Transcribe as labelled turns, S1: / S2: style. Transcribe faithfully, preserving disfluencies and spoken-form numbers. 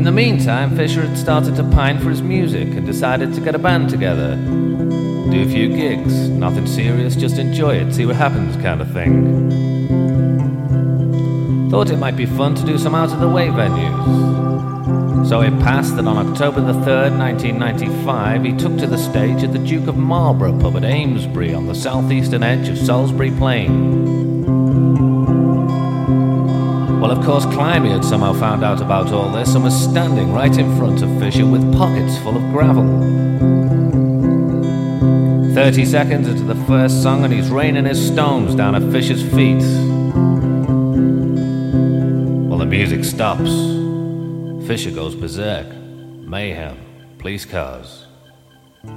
S1: the meantime, Fisher had started to pine for his music and decided to get a band together. Do a few gigs, nothing serious, just enjoy it, see what happens kind of thing. Thought it might be fun to do some out-of-the-way venues. So it passed that on October the third, nineteen ninety-five, he took to the stage at the Duke of Marlborough pub at Amesbury on the southeastern edge of Salisbury Plain. Well, of course, Climby had somehow found out about all this and was standing right in front of Fisher with pockets full of gravel. Thirty seconds into the first song and he's raining his stones down at Fisher's feet. Well, the music stops. Fisher goes berserk. Mayhem. Police cars.